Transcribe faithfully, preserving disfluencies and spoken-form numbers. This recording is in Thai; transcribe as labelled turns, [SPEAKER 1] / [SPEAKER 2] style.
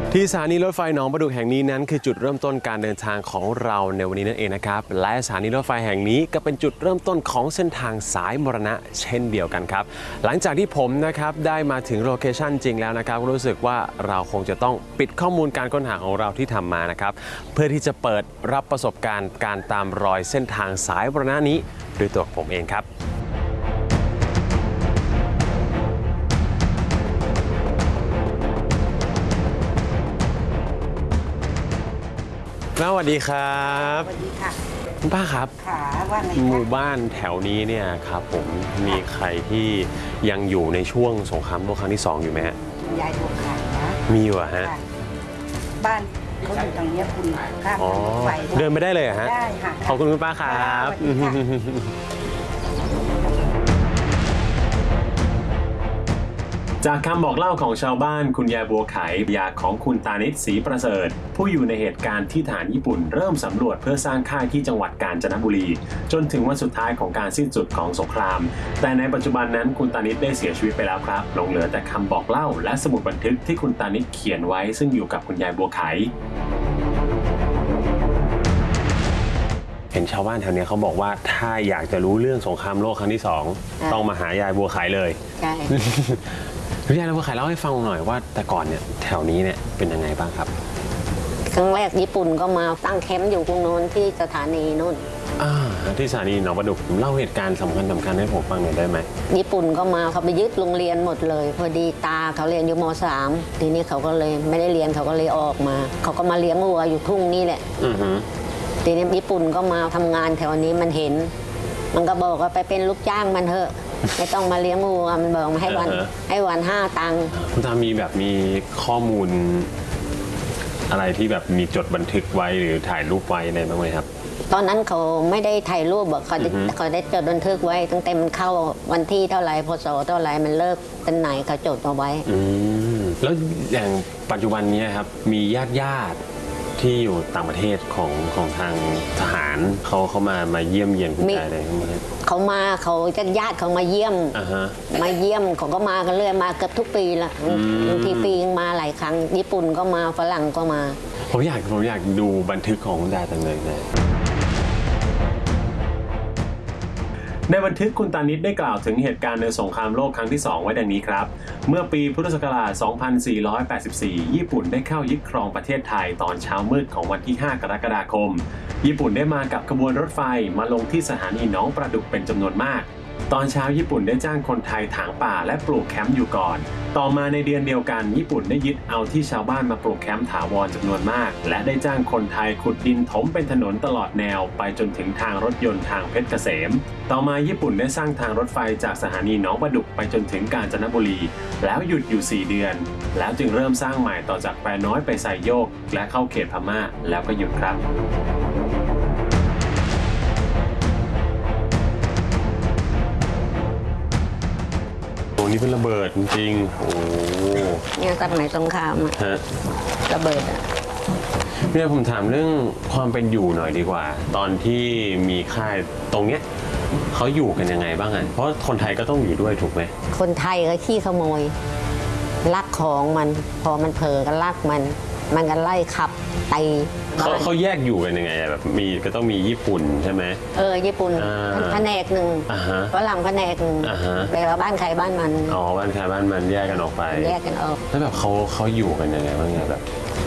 [SPEAKER 1] ที่สถานีรถไฟหนองประดูกแห่งนี้นั้นคือจุดเริ่มต้นการเดินทางของเราในวันนี้นั่นเองนะครับและสถานีรถไฟแห่งนี้ก็เป็นจุดเริ่มต้นของเส้นทางสายมรณะเช่นเดียวกันครับหลังจากที่ผมนะครับได้มาถึงโลเคชั่นจริงแล้วนะครับรู้สึกว่าเราคงจะต้องปิดข้อมูลการค้นหาของเราที่ทำมานะครับเพื่อที่จะเปิดรับประสบการณ์การตามรอยเส้นทางสายมรณะนี้ด้วยตัวผมเองครับสวัสดีครับ
[SPEAKER 2] สวัสดีค่ะ
[SPEAKER 1] คุณป้าครับ
[SPEAKER 2] ค่ะว่าไง
[SPEAKER 1] หมู่บ้านแถวนี้เนี่ยครับผมมีใครที่ยังอยู่ในช่วงสงครามโลกครั้งที่สองอยู่ไหมฮะ
[SPEAKER 2] ยายถูกขาดนะ
[SPEAKER 1] มีอยู่ฮะ
[SPEAKER 2] บ้านเขาอยู่ตรงนี้คุณข้ามทางรถไฟ
[SPEAKER 1] เดินไปได้เลยฮะ
[SPEAKER 2] ได้ค่ะ
[SPEAKER 1] ขอบคุณคุณป้าครับจากคำบอกเล่าของชาวบ้านคุณยายบัวไขยาของคุณตานิชศรีประเสริฐผู้อยู่ในเหตุการณ์ที่ทหารญี่ปุ่นเริ่มสำรวจเพื่อสร้างค่ายที่จังหวัดกาญจนบุรีจนถึงวันสุดท้ายของการสิ้นสุดของสงครามแต่ในปัจจุบันนั้นคุณตานิชได้เสียชีวิตไปแล้วครับหลงเหลือแต่คำบอกเล่าและสมุดบันทึกที่คุณตานิชเขียนไว้ซึ่งอยู่กับคุณยายบัวไขเห็นชาวบ้านแถวนี้เขาบอกว่าถ้าอยากจะรู้เรื่องสงครามโลกครั้งที่สองต้องมาหายายบัวไขเลย
[SPEAKER 2] ใช่
[SPEAKER 1] คุณยายบัวไขเล่าให้ฟังหน่อยว่าแต่ก่อนเนี่ยแถวนี้เนี่ยเป็นยังไงบ้างครับ
[SPEAKER 2] ครั้งแรกญี่ปุ่นก็มาตั้งแคมป์อยู่ตรงโน้นที่สถานีนู่น
[SPEAKER 1] อ่าที่สถานีหนองประดูกผมเล่าเหตุการณ์สำคัญสำคัญให้ผมฟังหน่อยได้ไหม
[SPEAKER 2] ญี่ปุ่นก็มาเขาไปยึดโรงเรียนหมดเลยพอดีตาเขาเรียนอยู่ม.สาม ทีนี้เขาก็เลยไม่ได้เรียนเขาก็เลยออกมาเขาก็มาเลี้ยงวัวอยู่ทุ่งนี่แหละ
[SPEAKER 1] อือฮึ
[SPEAKER 2] ทีนี้ญี่ปุ่นก็มาทำงานแถวนี้มันเห็นมันก็บอกว่าไปเป็นลูกจ้างมันเถอะไม่ต้องมาเลี้ยงวัวมันบอกมาให้วันให้วันห้าตังค์
[SPEAKER 1] คุณตามีแบบมีข้อมูลอะไรที่แบบมีจดบันทึกไว้หรือถ่ายรูปไว้อะไรบ้างไหมครับ
[SPEAKER 2] ตอนนั้นเขาไม่ได้ถ่ายรูปบอกเขาเขาได้จดบันทึกไว้ตั้งแต่มันเข้าวันที่เท่าไรพศเท่าไรมันเลิกเป็นไหนเขาจดเอาไว้
[SPEAKER 1] อืมแล้วอย่างปัจจุบันนี้ครับมีญาติญาติที่อยู่ต่างประเทศของของทางทหารเขาเขามามาเยี่ยมเยียนคุณยายอะไรเขามา
[SPEAKER 2] เขามาเขาญาติญาติเขามาเยี่ยมมาเยี่ยมเขาก็มากันเรื่อยมาเกือบทุกปีละบางทีปีมาหลายครั้งญี่ปุ่นก็มาฝรั่งก็มา
[SPEAKER 1] ผมอยากผมอยากดูบันทึกของคุณยายจังเลยนะในบันทึกคุณตานิชได้กล่าวถึงเหตุการณ์ในสงครามโลกครั้งที่สองไว้ดังนี้ครับเมื่อปีพุทธศักราช สองพันสี่ร้อยแปดสิบสี่ ญี่ปุ่นได้เข้ายึดครองประเทศไทยตอนเช้ามืดของวันที่ ห้ากรกฎาคมญี่ปุ่นได้มากับขบวนรถไฟมาลงที่สถานีหนองประดุกเป็นจำนวนมากตอนเช้าญี่ปุ่นได้จ้างคนไทยถางป่าและปลูกแคมป์อยู่ก่อนต่อมาในเดือนเดียวกันญี่ปุ่นได้ยึดเอาที่ชาวบ้านมาปลูกแคมป์ถาวรจำนวนมากและได้จ้างคนไทยขุดดินถมเป็นถนนตลอดแนวไปจนถึงทางรถยนต์ทางเพชรเกษมต่อมาญี่ปุ่นได้สร้างทางรถไฟจากสถานีหนองประดุกไปจนถึงกาญจนบุรีแล้วหยุดอยู่สี่เดือนแล้วจึงเริ่มสร้างใหม่ต่อจากแปรน้อยไปไซโยกและเข้าเขตพม่าแล้วก็หยุดครับนี่เป็นระเบิดจริงๆโอ้
[SPEAKER 2] เนี่ยสมัยสงครามอะระเบิดอะ
[SPEAKER 1] เนี่ยผมถามเรื่องความเป็นอยู่หน่อยดีกว่าตอนที่มีค่ายตรงเนี้ยเขาอยู่กันยังไงบ้างอ่ะเพราะคนไทยก็ต้องอยู่ด้วยถูกไหม
[SPEAKER 2] คนไทยก็ขี้ขโมยลักของมันพอมันเผลอก็ลักมันมันก็ไล่ขับตี
[SPEAKER 1] เขาเขาแยกอยู่กันยังไงแบบมีก็ต้องมีญี่ปุ่นใช่ไหม
[SPEAKER 2] เออญี่ปุ่นแผนกหนึ่งฝรั่งแผนกหนึ่งแปลว่าบ้านใครบ้านมัน
[SPEAKER 1] อ๋อบ้านใครบ้านมันแยกกันออกไป
[SPEAKER 2] แยกกันออก
[SPEAKER 1] แล้วแบบเขาเขาอยู่กันยังไงบ้างแบบ